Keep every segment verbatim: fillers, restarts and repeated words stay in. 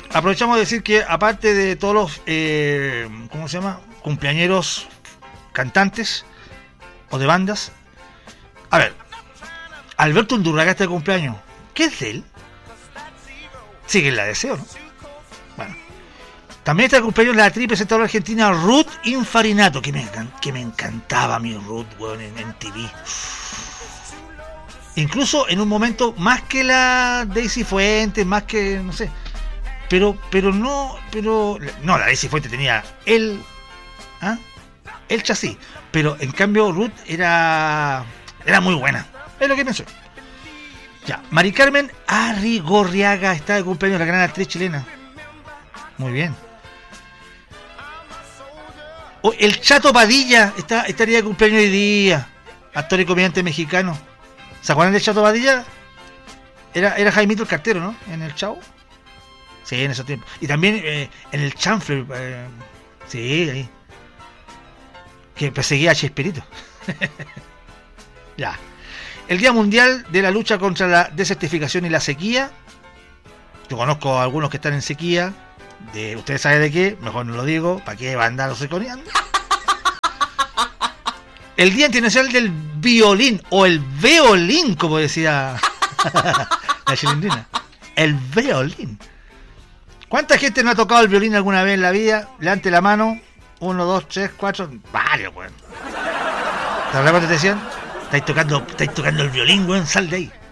aprovechamos de decir que aparte de todos los, eh, ¿cómo se llama? Cumpleañeros cantantes o de bandas. A ver, Alberto Undurraga está de cumpleaños. ¿Qué es de él? Sigue en la Deseo, ¿no? Bueno. También está de cumpleaños la actriz presentadora argentina Ruth Infarinato, que me, que me encantaba mi Ruth, weón, en, en T V. Incluso en un momento más que la Daisy Fuentes, más que, no sé, pero pero no, pero no, la Daisy Fuentes tenía el ¿ah? el chasis, pero en cambio Ruth era era muy buena, es lo que pienso. Ya, Mari Carmen Arrigorriaga está de cumpleaños, la gran actriz chilena. Muy bien. Oh, el Chato Padilla está, estaría de cumpleaños hoy día, actor y comediante mexicano. ¿Se acuerdan del Chato Padilla? Era, era Jaimito el Cartero, ¿no? En el Chavo. Sí, en esos tiempos. Y también eh, en el Chanfle. Eh, sí, ahí. Que perseguía a Chespirito. Ya. El Día Mundial de la Lucha contra la Desertificación y la Sequía. Yo conozco a algunos que están en sequía. De, ¿ustedes saben de qué? Mejor no lo digo. ¿Para qué va a andar reconeando? El Día Internacional del Violín, o el Veolín, como decía la chilindrina. El Veolín. ¿Cuánta gente no ha tocado el violín alguna vez en la vida? Levante la mano. Uno, dos, tres, cuatro. Varios, weón. ¿Te acuerdas cuando te decían? Estáis tocando, estáis tocando el violín, weón. Sal de ahí.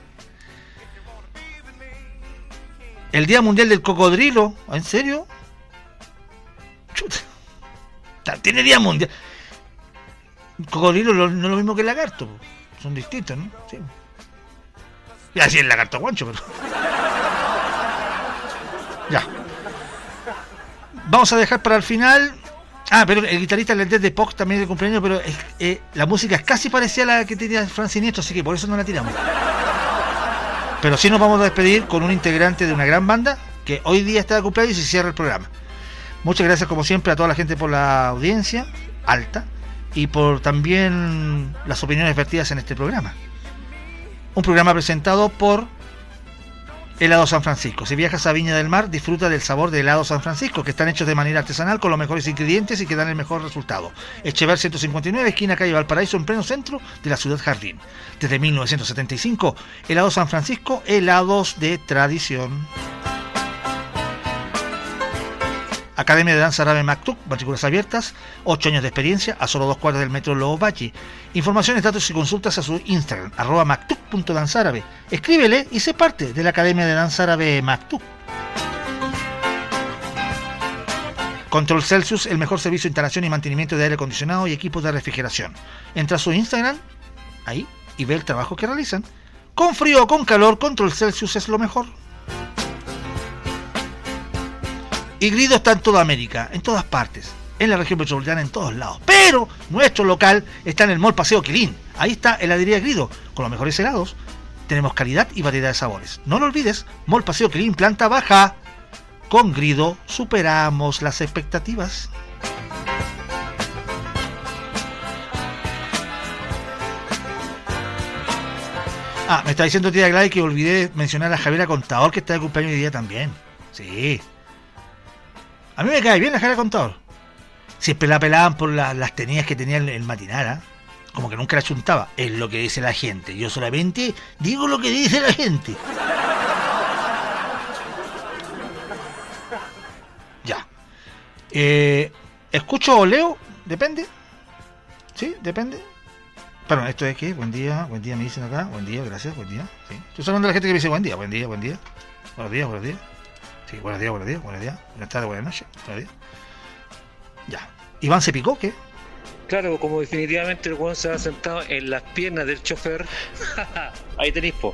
El Día Mundial del Cocodrilo. ¿En serio? Chuta. Tiene Día Mundial. Cocodrilo no es lo mismo que el lagarto. Son distintos, ¿no? Sí. Y así el lagarto guancho, pero... Ya. Vamos a dejar para el final... Ah, pero el guitarrista del Dead de Pox también es de cumpleaños, pero es, eh, la música es casi parecida a la que tenía Frank Sinistro, así que por eso no la tiramos. Pero sí nos vamos a despedir con un integrante de una gran banda que hoy día está de cumpleaños y se cierra el programa. Muchas gracias como siempre a toda la gente por la audiencia alta y por también las opiniones vertidas en este programa. Un programa presentado por Helado San Francisco. Si viajas a Viña del Mar, disfruta del sabor de Helado San Francisco, que están hechos de manera artesanal con los mejores ingredientes y que dan el mejor resultado. Echever ciento cincuenta y nueve, esquina calle Valparaíso, en pleno centro de la ciudad Jardín. Desde mil novecientos setenta y cinco, Helado San Francisco, helados de tradición. Academia de Danza Árabe Mactuc, matrículas abiertas, ocho años de experiencia, a solo dos cuadras del metro Lobobachi. Informaciones, datos y consultas a su Instagram, arroba mactuc punto danzaárabe. Escríbele y sé parte de la Academia de Danza Árabe Mactuc. Control Celsius, el mejor servicio de instalación y mantenimiento de aire acondicionado y equipos de refrigeración. Entra a su Instagram, ahí, y ve el trabajo que realizan. Con frío o con calor, Control Celsius es lo mejor. Y Grido está en toda América, en todas partes, en la región metropolitana, en todos lados. Pero nuestro local está en el Mall Paseo Quilín. Ahí está heladería Grido, con los mejores helados. Tenemos calidad y variedad de sabores. No lo olvides, Mall Paseo Quilín, planta baja. Con Grido superamos las expectativas. Ah, me está diciendo tía Gladys que olvidé mencionar a Javiera Contador, que está de cumpleaños hoy día también. Sí. A mí me cae bien la Javiera Contador. Siempre la pelaban por la, las tenías que tenía el, el matinal, ¿eh? Como que nunca la chuntaba. Es lo que dice la gente. Yo solamente digo lo que dice la gente. Ya. Eh, ¿Escucho o leo? Depende. ¿Sí? Depende. Perdón, ¿esto es qué? Buen día, buen día me dicen acá. Buen día, gracias, buen día. Sí. Estoy hablando de la gente que me dice buen día, buen día, buen día. Buenos días, buenos días. Sí, buenos días, buenos días, buenos días. Buenas tardes, buenas noches. Buenos días. Ya. ¿Iván se picó qué? Claro, como definitivamente el weón se va sentado en las piernas del chofer. Ahí tenéis, po.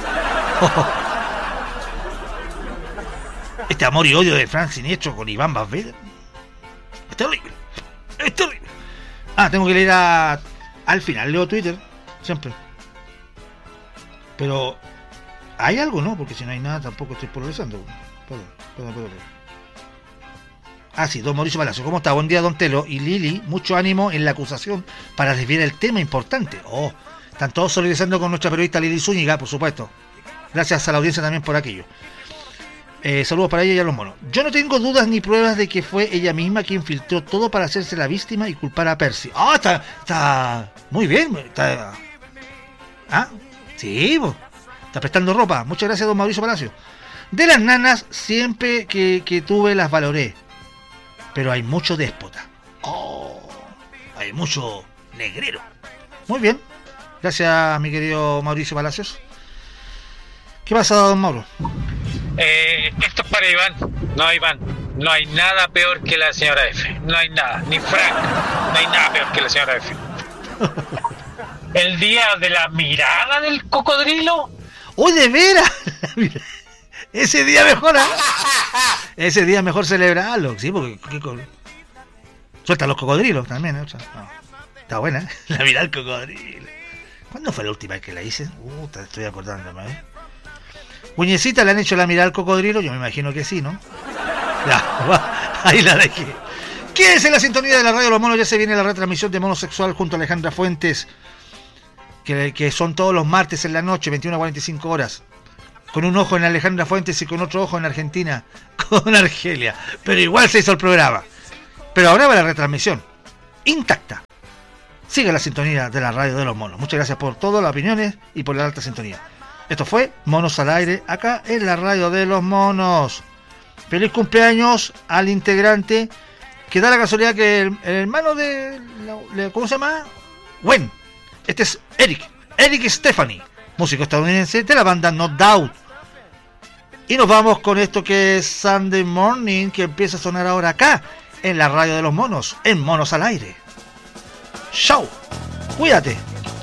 Este amor y odio de Frank Sinistro con Iván Valverde. Es terrible. Es terrible. Ah, tengo que leer a... al final, leo Twitter. Siempre. Pero... ¿hay algo, no? Porque si no hay nada tampoco estoy progresando. Perdón, perdón, perdón. Ah, sí, don Mauricio Palacio. ¿Cómo está? Buen día, don Telo. Y Lili, mucho ánimo en la acusación para desviar el tema importante. Oh, están todos solidarizando con nuestra periodista Lili Zúñiga, por supuesto. Gracias a la audiencia también por aquello. Eh, saludos para ella y a los monos. Yo no tengo dudas ni pruebas de que fue ella misma quien filtró todo para hacerse la víctima y culpar a Percy. Ah, está, está muy bien. Está, ah, sí, bo. Está prestando ropa. Muchas gracias, don Mauricio Palacio. De las nanas, siempre que, que tuve las valoré. Pero hay mucho déspota. Oh, hay mucho negrero. Muy bien. Gracias, mi querido Mauricio Palacios. ¿Qué pasa, don Mauro? Eh, esto es para Iván. No, Iván, no hay nada peor que la señora F. No hay nada, ni Frank. No hay nada peor que la señora F. El día de la mirada del cocodrilo. ¡Oh, de veras! Ese día mejor, ¿eh? Ese día mejor celebrarlo, sí, porque... ¿qué co... Suelta los cocodrilos también, ¿eh? O sea, no. Está buena, ¿eh? La mirada del cocodrilo. ¿Cuándo fue la última vez que la hice? Uh, te estoy acordándome, ¿eh? Muñecita, ¿le han hecho la mirada al cocodrilo? Yo me imagino que sí, ¿no? Ya, ahí la dejé. ¿Qué es en la sintonía de la radio de los monos? Ya se viene la retransmisión de Monosexual junto a Alejandra Fuentes, que, que son todos los martes en la noche, veintiuna a cuarenta y cinco horas. Con un ojo en Alejandra Fuentes y con otro ojo en Argentina, con Argelia. Pero igual se hizo el programa. Pero ahora va la retransmisión, intacta. Sigue la sintonía de la radio de los monos. Muchas gracias por todas las opiniones y por la alta sintonía. Esto fue Monos al Aire, acá en la radio de los monos. Feliz cumpleaños al integrante, que da la casualidad que el, el hermano de... ¿Cómo se llama? Gwen. Este es Eric. Eric Stephanie, músico estadounidense de la banda No Doubt. Y nos vamos con esto que es Sunday Morning, que empieza a sonar ahora acá, en la radio de los monos, en Monos al Aire. Chau, cuídate.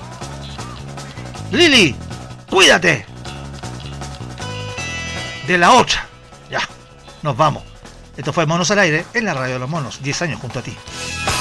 Lili, cuídate. De la otra. Ya, nos vamos. Esto fue Monos al Aire en la radio de los monos. diez años junto a ti.